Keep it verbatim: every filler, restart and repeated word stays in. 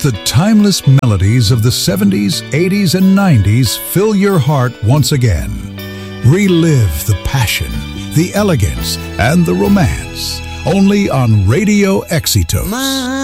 the timeless melodies of the seventies, eighties, and nineties fill your heart once again. Relive the passion, the elegance, and the romance. Only on Radio Exitos.